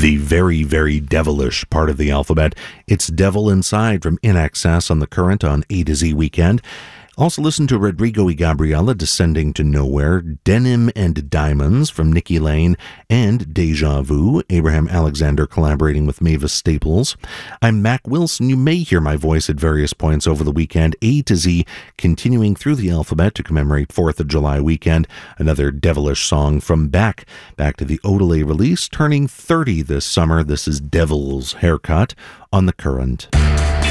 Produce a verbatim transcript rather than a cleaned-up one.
the very, very devilish part of the alphabet. It's Devil Inside from In Excess on The Current on A to Z Weekend. Also listen to Rodrigo y Gabriela, Descending to Nowhere, Denim and Diamonds from Nikki Lane, and Deja Vu, Abraham Alexander collaborating with Mavis Staples. I'm Mac Wilson. You may hear my voice at various points over the weekend. A to Z, continuing through the alphabet to commemorate fourth of July weekend. Another devilish song from Beck, back to the Odelay release, turning thirty this summer. This is Devil's Haircut on The Current.